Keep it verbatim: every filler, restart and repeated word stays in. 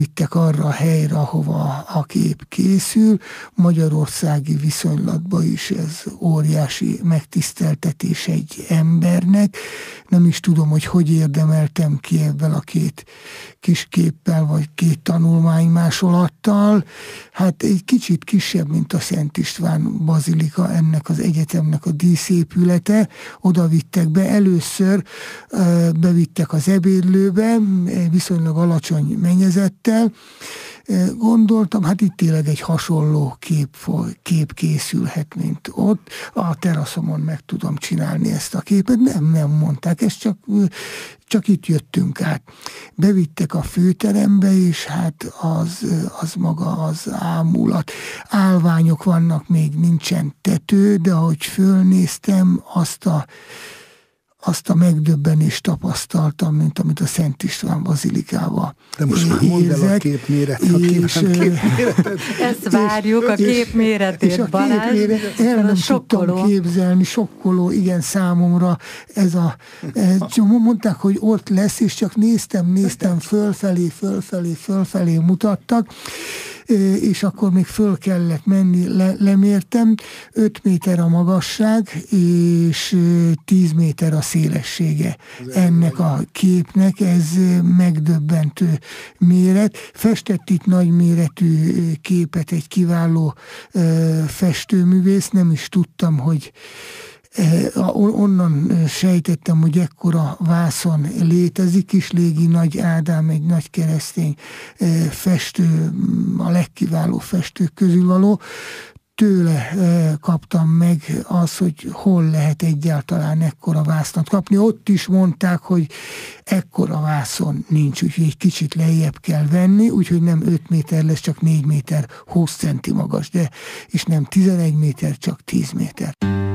vittek arra a helyre, ahova a kép készül. Magyarországi viszonylatban is ez óriási megtiszteltetés egy embernek. Nem is tudom, hogy hogy érdemeltem ki ebben a két kis képpel, vagy két tanulmánymásolattal. Hát egy kicsit kisebb, mint a Szent István bazilika, ennek az egyetemnek a díszépülete. Oda vittek be, először bevittek az ebédlőbe, viszonylag alacsony mennyezettel. Gondoltam, hát itt tényleg egy hasonló kép, kép készülhet, mint ott. A teraszomon meg tudom csinálni ezt a képet. Nem, nem mondták, ezt csak, csak itt jöttünk át. Bevittek a főterembe, és hát az, az maga az ámulat. Állványok vannak, még nincsen tető, de ahogy fölnéztem, azt a azt a megdöbbenést tapasztaltam, mint amit a Szent István bazilikával De most már mondd el a képméret, ha és, képméretet. Ezt várjuk, a képméretét, és a Balázs. Képméret, el nem tudtam képzelni, sokkoló, igen, számomra ez a... Ez, mondták, hogy ott lesz, és csak néztem, néztem, fölfelé, fölfelé, fölfelé mutattak, és akkor még föl kellett menni, le, lemértem, öt méter a magasság, és tíz méter a szélessége ennek a képnek, ez megdöbbentő méret. Festett itt nagyméretű képet egy kiváló festőművész, nem is tudtam, hogy onnan sejtettem, hogy ekkora vászon létezik. Kislégi Nagy Ádám, egy nagy keresztény festő, a legkiváló festők közül való. Tőle kaptam meg az, hogy hol lehet egyáltalán ekkora vásznat kapni. Ott is mondták, hogy ekkora vászon nincs, úgyhogy egy kicsit lejjebb kell venni, úgyhogy nem öt méter lesz, csak négy méter húsz centi magas, de és nem tizenegy méter, csak tíz méter.